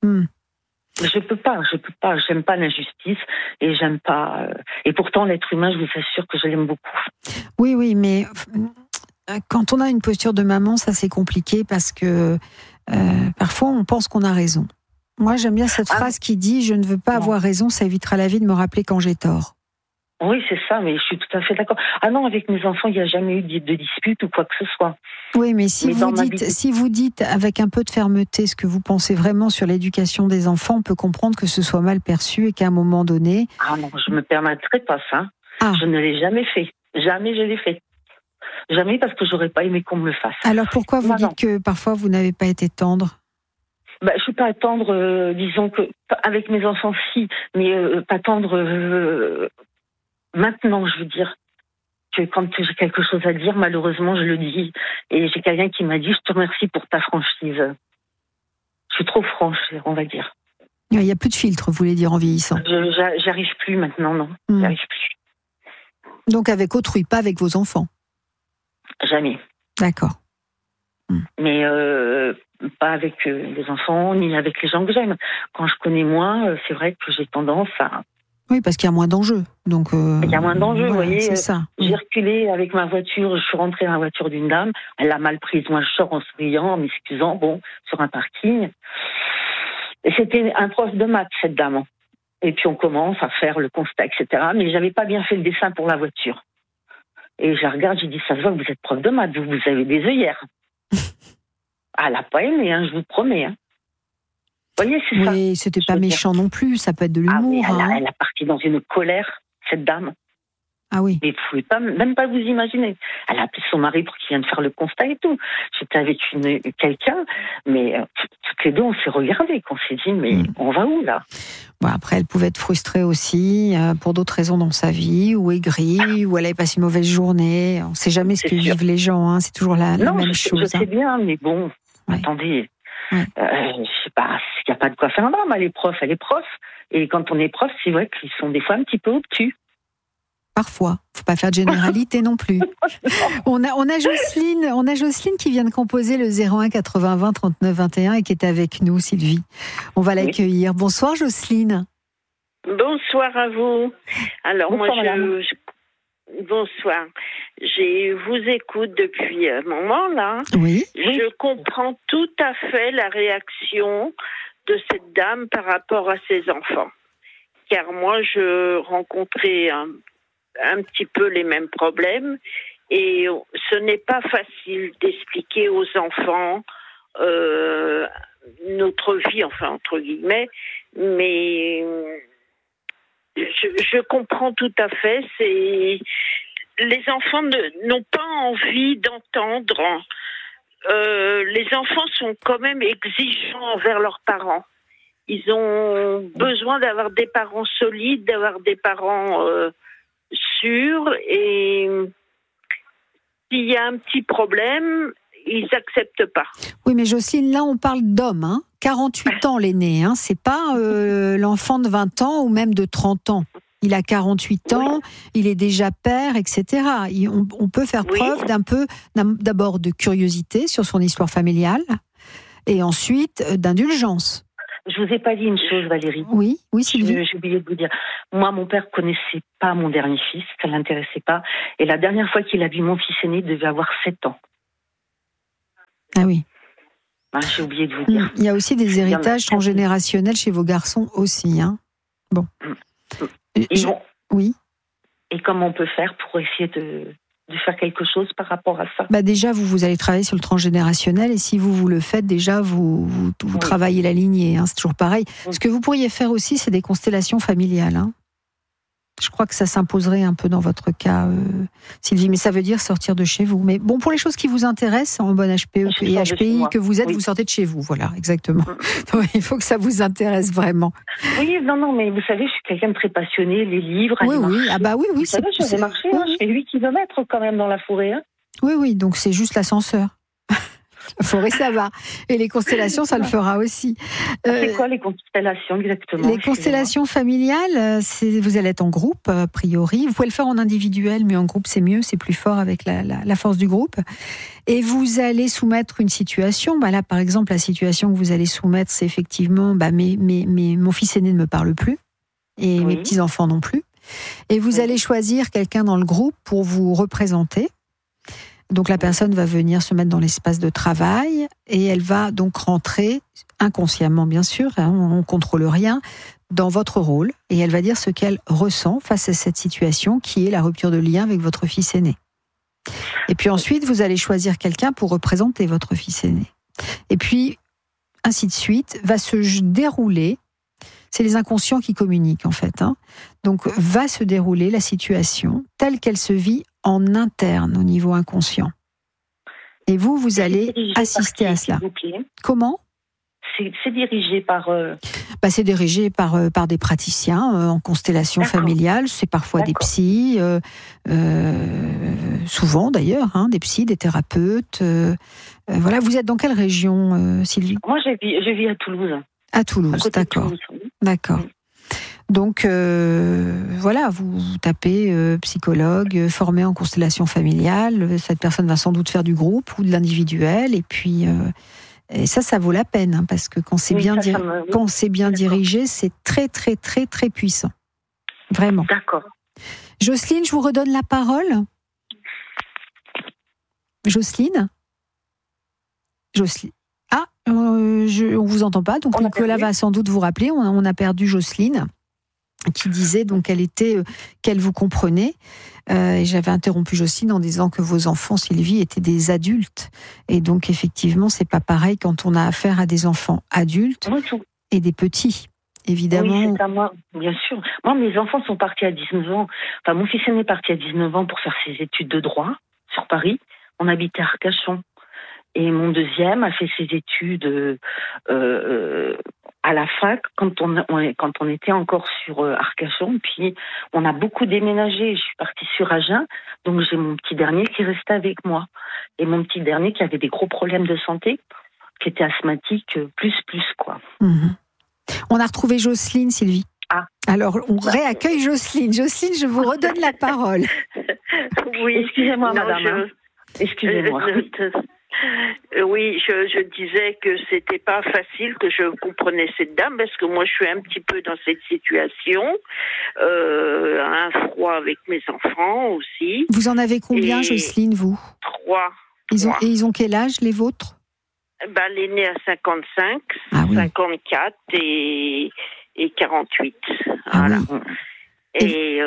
Je peux pas. J'aime pas l'injustice et j'aime pas. Et pourtant, l'être humain, je vous assure que je l'aime beaucoup. Oui, mais quand on a une posture de maman, ça c'est compliqué parce que parfois on pense qu'on a raison. Moi, j'aime bien cette phrase qui dit « Je ne veux pas avoir raison, ça évitera la vie de me rappeler quand j'ai tort ». Oui, c'est ça, mais je suis tout à fait d'accord. Ah non, avec mes enfants, il n'y a jamais eu de dispute ou quoi que ce soit. Oui, mais si vous dites avec un peu de fermeté ce que vous pensez vraiment sur l'éducation des enfants, on peut comprendre que ce soit mal perçu et qu'à un moment donné... Ah non, je ne me permettrai pas ça. Je ne l'ai jamais fait. Jamais je l'ai fait. Jamais parce que j'aurais pas aimé qu'on me le fasse. Alors pourquoi vous dites que parfois vous n'avez pas été tendre? Je ne suis pas tendre, disons que avec mes enfants si, mais pas tendre... Maintenant, je veux dire que quand j'ai quelque chose à dire, malheureusement, je le dis. Et j'ai quelqu'un qui m'a dit « Je te remercie pour ta franchise ». Je suis trop franche, on va dire. Il n'y a plus de filtre, vous voulez dire, en vieillissant? J'arrive plus maintenant, non. J'arrive plus. Donc avec autrui, pas avec vos enfants? Jamais. D'accord. Mais pas avec les enfants, ni avec les gens que j'aime. Quand je connais moins, c'est vrai que j'ai tendance à... Oui, parce qu'il y a moins d'enjeux. Donc, il y a moins d'enjeux, vous voyez. C'est ça. J'ai reculé avec ma voiture, je suis rentrée dans la voiture d'une dame, elle l'a mal prise. Moi, je sors en souriant, en m'excusant, sur un parking. Et c'était un prof de maths, cette dame. Et puis, on commence à faire le constat, etc. Mais j'avais pas bien fait le dessin pour la voiture. Et je la regarde, j'ai dit, ça se voit que vous êtes prof de maths, vous avez des œillères. Elle n'a pas aimé, je vous promets. Vous voyez, c'est ça. Oui, c'était pas méchant non plus, ça peut être de l'humour. Elle a parti dans une colère, cette dame. Ah oui. Mais vous pouvez même pas vous imaginer. Elle a appelé son mari pour qu'il vienne faire le constat et tout. J'étais avec quelqu'un, mais toutes les deux, on s'est regardés, qu'on s'est dit, mais on va où là? Après, elle pouvait être frustrée aussi pour d'autres raisons dans sa vie, ou aigrie, ou elle avait passé une mauvaise journée. On ne sait jamais ce que vivent les gens, c'est toujours la même chose. Je sais bien, mais bon, attendez. Je sais pas, il n'y a pas de quoi faire un drame. Elle est prof. Et quand on est prof, c'est vrai qu'ils sont des fois un petit peu obtus. Parfois, faut pas faire de généralité non plus. On a Jocelyne qui vient de composer le 01 80 20 39 21 et qui est avec nous, Sylvie. On va l'accueillir. Bonsoir Jocelyne. Bonsoir à vous. Alors bonsoir, bonsoir. Je vous écoute depuis un moment là. Oui. Je comprends tout à fait la réaction de cette dame par rapport à ses enfants. Car moi, je rencontrais un petit peu les mêmes problèmes et ce n'est pas facile d'expliquer aux enfants notre vie, enfin entre guillemets, mais je comprends tout à fait. Les enfants n'ont pas envie d'entendre. Les enfants sont quand même exigeants envers leurs parents. Ils ont besoin d'avoir des parents solides, d'avoir des parents sûrs. Et s'il y a un petit problème, ils n'acceptent pas. Oui, mais Jocelyne, là, on parle d'homme, hein. 48 ans l'aîné, hein. C'est pas l'enfant de 20 ans ou même de 30 ans. Il a 48 ans, il est déjà père, etc. On peut faire preuve d'abord de curiosité sur son histoire familiale et ensuite d'indulgence. Je vous ai pas dit une chose, Valérie. Oui, Sylvie. J'ai oublié de vous dire. Moi, mon père connaissait pas mon dernier fils, ça l'intéressait pas. Et la dernière fois qu'il a vu mon fils aîné, il devait avoir 7 ans. Ah oui. J'ai oublié de vous dire. Il y a aussi des héritages transgénérationnels chez vos garçons aussi, hein. Bon. Oui. Et comment on peut faire pour essayer de faire quelque chose par rapport à ça? Déjà, vous allez travailler sur le transgénérationnel et si vous le faites, déjà, vous travaillez la lignée. Hein, c'est toujours pareil. Ce que vous pourriez faire aussi, c'est des constellations familiales. Hein. Je crois que ça s'imposerait un peu dans votre cas, Sylvie, mais ça veut dire sortir de chez vous. Mais bon, pour les choses qui vous intéressent, en bonne HPE et HPI que vous êtes, vous sortez de chez vous. Voilà, exactement. Donc, il faut que ça vous intéresse vraiment. Oui, non, mais vous savez, je suis quelqu'un de très passionné, les livres, oui. Ah bah oui. Vous savez, je vais marcher, je fais 8 km quand même dans la forêt. Hein. Oui, donc c'est juste l'ascenseur. La forêt, ça va. Et les constellations, ça le fera aussi. C'est quoi les constellations exactement? Les constellations familiales, vous allez être en groupe, a priori. Vous pouvez le faire en individuel, mais en groupe, c'est mieux, c'est plus fort avec la force du groupe. Et vous allez soumettre une situation. Là, par exemple, la situation que vous allez soumettre, c'est effectivement mon fils aîné ne me parle plus, et mes petits-enfants non plus. Et vous allez choisir quelqu'un dans le groupe pour vous représenter. Donc la personne va venir se mettre dans l'espace de travail et elle va donc rentrer inconsciemment bien sûr, hein, on ne contrôle rien, dans votre rôle et elle va dire ce qu'elle ressent face à cette situation qui est la rupture de lien avec votre fils aîné. Et puis ensuite vous allez choisir quelqu'un pour représenter votre fils aîné. Et puis ainsi de suite va se dérouler, c'est les inconscients qui communiquent en fait, hein. Donc va se dérouler la situation telle qu'elle se vit en interne au niveau inconscient. Et vous allez assister à cela. Comment ? C'est dirigé par... C'est dirigé par des praticiens en constellation familiale. C'est parfois des psys, souvent d'ailleurs, hein, des psys, des thérapeutes. Voilà. Vous êtes dans quelle région, Sylvie ? Moi, je vis à Toulouse. À Toulouse, d'accord. D'accord. Donc, voilà, vous tapez psychologue, formé en constellation familiale. Cette personne va sans doute faire du groupe ou de l'individuel. Et puis, et ça vaut la peine, hein, parce que quand c'est bien dirigé, c'est très, très, très, très puissant. Vraiment. D'accord. Jocelyne, je vous redonne la parole. Jocelyne ? Ah, on vous entend pas, donc Nicolas va sans doute vous rappeler. On a perdu Jocelyne, qui disait donc qu'elle vous comprenait. Et j'avais interrompu Jocelyne en disant que vos enfants, Sylvie, étaient des adultes. Et donc, effectivement, c'est pas pareil quand on a affaire à des enfants adultes et des petits, évidemment. Oui, c'est à moi, bien sûr. Moi, mes enfants sont partis à 19 ans. Enfin, mon fils aîné est parti à 19 ans pour faire ses études de droit sur Paris. On habitait à Arcachon. Et mon deuxième a fait ses études à la fac quand on était encore sur Arcachon. Puis on a beaucoup déménagé. Je suis partie sur Agen, donc j'ai mon petit dernier qui restait avec moi. Et mon petit dernier qui avait des gros problèmes de santé, qui était asthmatique, plus quoi. Mmh. On a retrouvé Jocelyne, Sylvie. Ah. Alors, on réaccueille Jocelyne. Jocelyne, je vous redonne la parole. Oui. Excusez-moi, madame. Excusez-moi. Oui, je disais que c'était pas facile, que je comprenais cette dame, parce que moi je suis un petit peu dans cette situation, un froid avec mes enfants aussi. Vous en avez combien, Jocelyne, vous ? 3. Ils ont quel âge, les vôtres ? L'aîné a 55, 54 et 48. Voilà. Oui. Et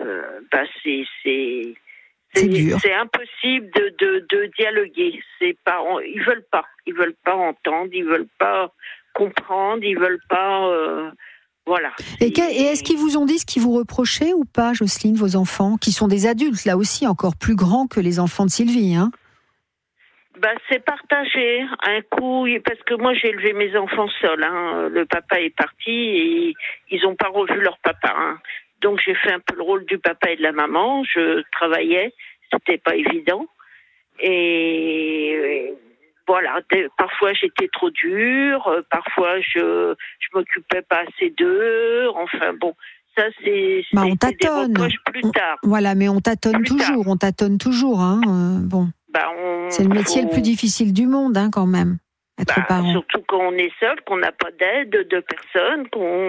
c'est dur. C'est impossible de dialoguer. Ils veulent pas entendre, ils veulent pas comprendre, ils veulent pas. Voilà. Et est-ce qu'ils vous ont dit ce qu'ils vous reprochaient ou pas, Jocelyne, vos enfants, qui sont des adultes là aussi, encore plus grands que les enfants de Sylvie, hein ? C'est partagé. Un coup, parce que moi j'ai élevé mes enfants seuls. Hein. Le papa est parti et ils n'ont pas revu leur papa. Hein. Donc j'ai fait un peu le rôle du papa et de la maman. Je travaillais, c'était pas évident. Et voilà, parfois j'étais trop dure, parfois je m'occupais pas assez d'eux. Enfin bon, ça c'est on tâtonne. Des reproches plus tard. Voilà, mais on tâtonne toujours. On tâtonne toujours. Hein. Bon. C'est le métier le plus difficile du monde, hein, quand même. Être parent. Surtout quand on est seul, qu'on n'a pas d'aide de personne,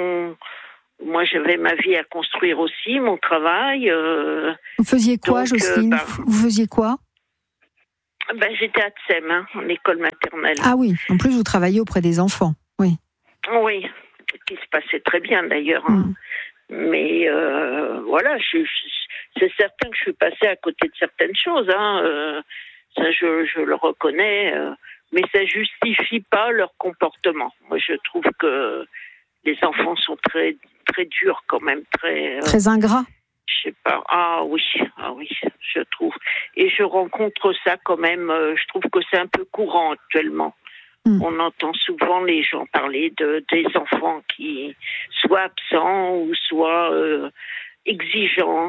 Moi, j'avais ma vie à construire aussi, mon travail. Vous faisiez quoi, Jocelyne? Vous faisiez quoi? J'étais à Tsem, en école maternelle. Ah oui, en plus vous travaillez auprès des enfants, oui. Oui, qui se passait très bien d'ailleurs. Hein. Mais voilà, c'est certain que je suis passée à côté de certaines choses. Hein. Ça, je le reconnais. Mais ça justifie pas leur comportement. Moi, je trouve que les enfants sont très, très durs quand même, très ingrats. Je sais pas. Ah oui, je trouve. Et je rencontre ça quand même. Je trouve que c'est un peu courant actuellement. On entend souvent les gens parler des enfants qui soient absents ou soient exigeants.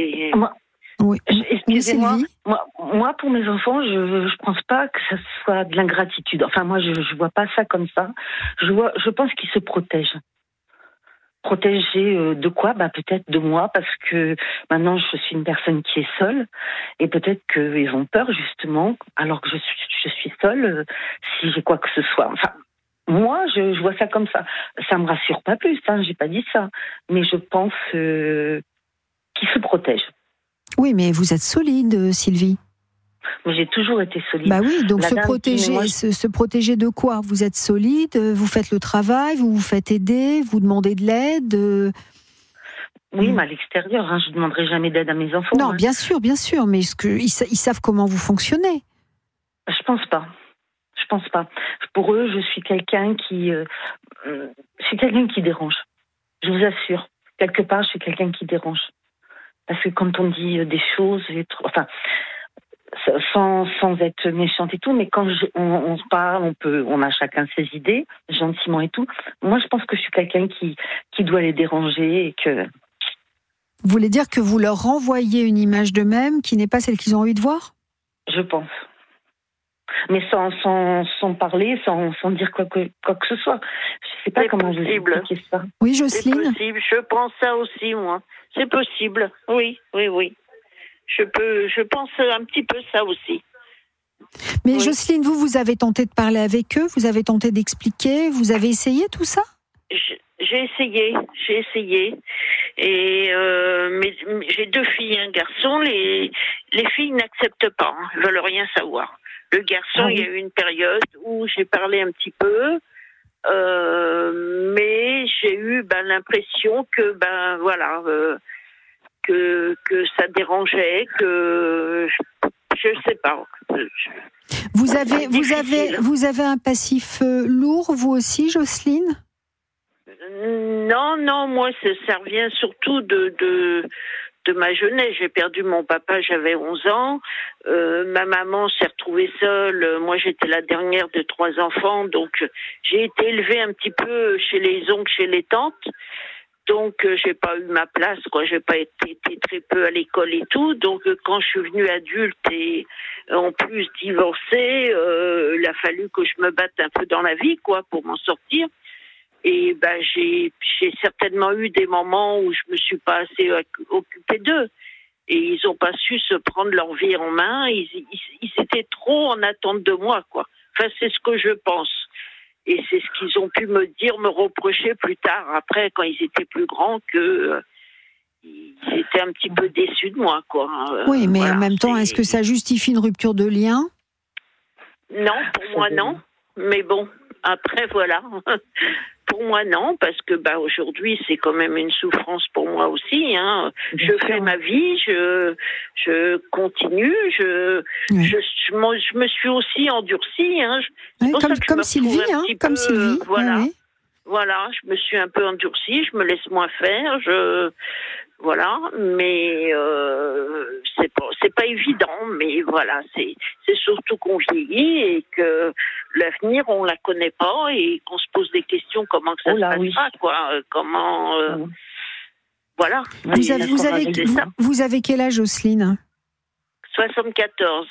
Oui. Excusez-moi, moi, pour mes enfants, je pense pas que ça soit de l'ingratitude. Enfin, moi, je vois pas ça comme ça. Je pense qu'ils se protègent. Protéger de quoi? Peut-être de moi, parce que maintenant, je suis une personne qui est seule. Et peut-être qu'ils ont peur, justement, alors que je suis seule, si j'ai quoi que ce soit. Enfin, moi, je vois ça comme ça. Ça me rassure pas plus, hein, j'ai pas dit ça. Mais je pense qu'ils se protègent. Oui, mais vous êtes solide, Sylvie. Mais j'ai toujours été solide. Oui, donc se protéger de quoi? Vous êtes solide, vous faites le travail, vous vous faites aider, vous demandez de l'aide. Oui, mais à l'extérieur, hein, je ne demanderai jamais d'aide à mes enfants. Non, hein. bien sûr, mais ils savent comment vous fonctionnez. Je pense pas. Pour eux, je suis quelqu'un qui dérange. Je vous assure. Quelque part, je suis quelqu'un qui dérange. Parce que quand on dit des choses, sans être méchante et tout, mais quand on se parle, on a chacun ses idées, gentiment et tout. Moi, je pense que je suis quelqu'un qui doit les déranger et que... Vous voulez dire que vous leur renvoyez une image d'eux-mêmes qui n'est pas celle qu'ils ont envie de voir? Je pense. Mais sans parler, sans dire quoi que ce soit. Je sais pas comment vous expliquer ça. Oui, Jocelyne? C'est possible, je pense ça aussi, moi. C'est possible, oui. Je pense un petit peu ça aussi. Mais oui. Jocelyne, vous avez tenté de parler avec eux, vous avez tenté d'expliquer, vous avez essayé tout ça? J'ai essayé. Et mais j'ai 2 filles, un garçon. Les filles n'acceptent pas, hein, elles veulent rien savoir. Le garçon, il y a eu une période où j'ai parlé un petit peu, mais j'ai eu l'impression que que ça dérangeait, que je sais pas. Vous avez un passif lourd, vous aussi, Jocelyne? Non, moi ça revient surtout de ma jeunesse. J'ai perdu mon papa, j'avais 11 ans. Ma maman s'est retrouvée seule. Moi, j'étais la dernière de 3 enfants, donc j'ai été élevée un petit peu chez les oncles, chez les tantes. Donc, j'ai pas eu ma place, quoi. J'ai pas été très peu à l'école et tout. Donc, quand je suis venue adulte et en plus divorcée, il a fallu que je me batte un peu dans la vie, quoi, pour m'en sortir. Et j'ai certainement eu des moments où je me suis pas assez occupée d'eux. Et ils ont pas su se prendre leur vie en main. Ils étaient trop en attente de moi, quoi. Enfin, c'est ce que je pense. Et c'est ce qu'ils ont pu me dire, me reprocher plus tard, après, quand ils étaient plus grands, que ils étaient un petit peu déçus de moi, quoi. Oui, mais en même temps, est-ce que ça justifie une rupture de lien? Non, pour moi, non. Mais bon, après, voilà. Pour moi, non, parce que aujourd'hui, c'est quand même une souffrance pour moi aussi. Hein. Je fais ma vie, je continue, je me suis aussi endurcie. Hein. Comme Sylvie, Sylvie. Voilà. Oui. Voilà, je me suis un peu endurcie, je me laisse moins faire, voilà, mais c'est pas évident, mais voilà, c'est surtout qu'on vieillit et que l'avenir on la connaît pas et qu'on se pose des questions comment que ça se passera, quoi, comment voilà. Vous avez quel âge, Jocelyne? 74.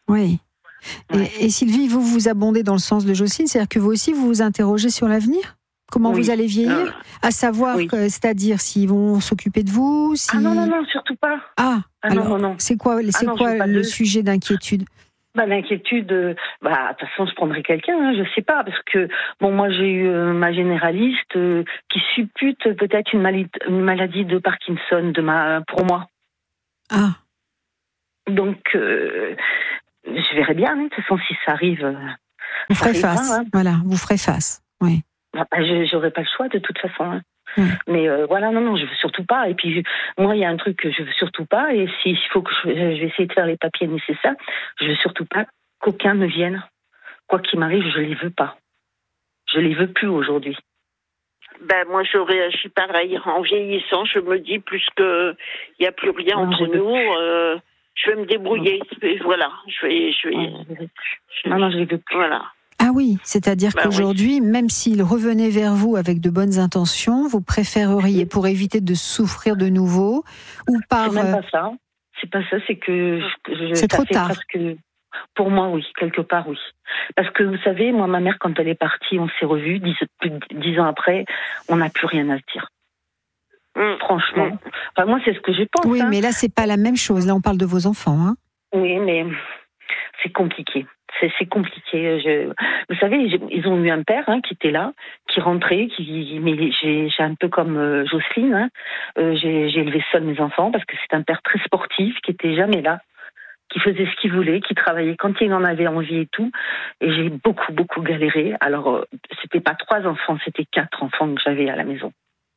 Oui. Ouais. Et Sylvie, vous vous abondez dans le sens de Jocelyne, c'est-à-dire que vous aussi, vous vous interrogez sur l'avenir ? Comment Oui. vous allez vieillir ? À savoir, Oui. c'est-à-dire s'ils vont s'occuper de vous, si... Ah non, surtout pas. Ah, Ah, alors, non. c'est quoi Ah non, j'ai pas le de- sujet d'inquiétude ? L'inquiétude, de toute façon, je prendrai quelqu'un, hein, je sais pas, parce que, moi, j'ai eu ma généraliste qui suppute peut-être une maladie de Parkinson pour moi. Ah, Donc, je verrai bien, hein, de toute façon, si ça arrive. vous ferez arrivera, face. hein. Voilà, vous ferez face. Oui. J'aurai pas le choix de toute façon. Hein. Oui. Mais voilà, non, je veux surtout pas. Et puis, moi, il y a un truc que je veux surtout pas. Et s'il faut que je vais essayer de faire les papiers nécessaires, je veux surtout pas qu'aucun ne vienne. Quoi qu'il m'arrive, je les veux pas. Je les veux plus aujourd'hui. Moi, je réagis pareil. En vieillissant, je me dis, plus qu'il n'y a plus rien Non, entre je veux nous, je vais me débrouiller. Et voilà, je vais. Non, je les veux plus. Voilà. Ah oui, c'est-à-dire qu'aujourd'hui, même s'il revenait vers vous avec de bonnes intentions, vous préféreriez, pour éviter de souffrir de nouveau, ou par... C'est même pas ça. C'est pas ça, c'est que... C'est trop tard. Pour moi, oui, quelque part, oui. Parce que, vous savez, moi, ma mère, quand elle est partie, on s'est revus, 10 ans après, on n'a plus rien à se dire. Franchement. Enfin, moi, c'est ce que je pense. Oui, hein. mais là, c'est pas la même chose. Là, on parle de vos enfants. Hein. Oui, mais c'est compliqué. C'est compliqué. Vous savez, ils ont eu un père qui était là, qui rentrait, mais j'ai un peu comme Jocelyne. Hein, j'ai élevé seul mes enfants parce que c'est un père très sportif qui était jamais là, qui faisait ce qu'il voulait, qui travaillait quand il en avait envie et tout. Et j'ai beaucoup galéré. Alors, c'était pas 3 enfants, c'était 4 enfants que j'avais à la maison.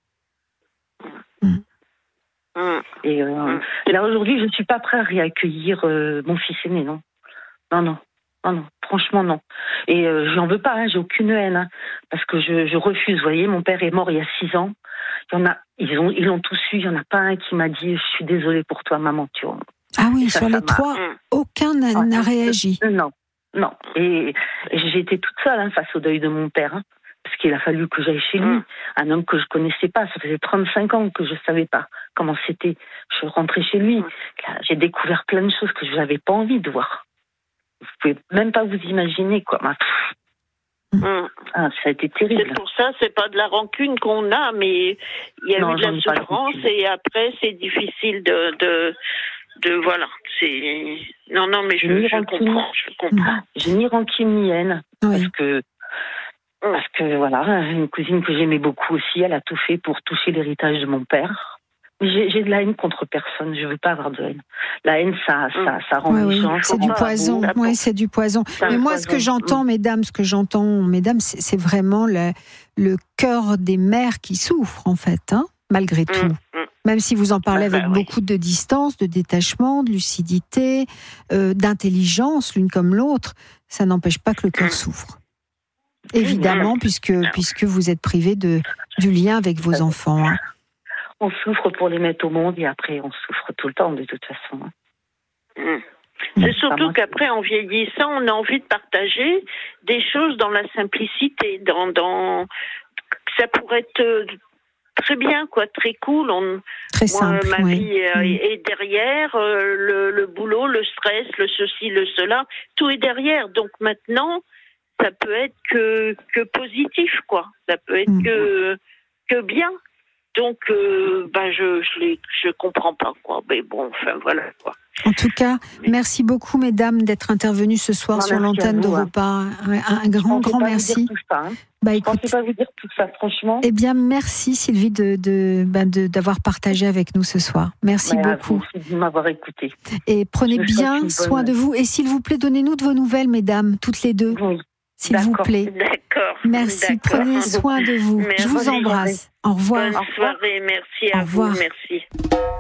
Et là, aujourd'hui, je ne suis pas prête à réaccueillir mon fils aîné, non. Non, franchement, non. Et je n'en veux pas, hein, j'ai aucune haine, hein, parce que je refuse. Vous voyez, mon père est mort il y a 6 ans. Ils l'ont tous eu. Il n'y en a pas un qui m'a dit « Je suis désolée pour toi, maman. » Tu vois. Ah oui, sur les 3, aucun n'a réagi. Non. Et j'ai été toute seule face au deuil de mon père. Hein, parce qu'il a fallu que j'aille chez lui. Un homme que je ne connaissais pas. Ça faisait 35 ans que je ne savais pas comment c'était. Je rentrais chez lui. Là, j'ai découvert plein de choses que je n'avais pas envie de voir. Vous pouvez même pas vous imaginer, quoi. Ça a été terrible. C'est pour ça, c'est pas de la rancune qu'on a, mais il y a eu de la souffrance et après, c'est difficile de voilà. Non, mais je comprends. J'ai ni rancune ni haine. Oui. Parce que voilà, une cousine que j'aimais beaucoup aussi, elle a tout fait pour toucher l'héritage de mon père. J'ai de la haine contre personne, je veux pas avoir de haine. La haine, ça rend les gens. C'est du poison. Oui, c'est du poison. Mais moi, ce que j'entends, mesdames, c'est vraiment le cœur des mères qui souffrent, en fait, hein, malgré tout. Même si vous en parlez avec beaucoup de distance, de détachement, de lucidité, d'intelligence, l'une comme l'autre, ça n'empêche pas que le cœur souffre. Évidemment, puisque vous êtes privé du lien avec vos enfants. Hein. On souffre pour les mettre au monde et après on souffre tout le temps de toute façon. C'est surtout qu'après, en vieillissant, on a envie de partager des choses dans la simplicité, ça pourrait être très bien, quoi, très cool. Très simple. Ma vie est derrière, le boulot, le stress, le ceci, le cela, tout est derrière. Donc maintenant, ça peut être que positif, quoi. Ça peut être que bien. Donc, je comprends pas, quoi. Mais bon, enfin, voilà, quoi. En tout cas, merci beaucoup, mesdames, d'être intervenues ce soir sur l'antenne d'Europa. Un grand merci. Je pensais pas vous dire tout ça, franchement. Eh bien, merci, Sylvie, d'avoir partagé avec nous ce soir. Merci beaucoup. Merci de m'avoir écouté. Et prenez bien soin de vous. Et s'il vous plaît, donnez-nous de vos nouvelles, mesdames, toutes les deux. Oui. S'il vous plaît. D'accord. Merci, prenez soin de vous. Merci. Je vous embrasse. Au revoir. Bonne soirée, merci à vous, merci.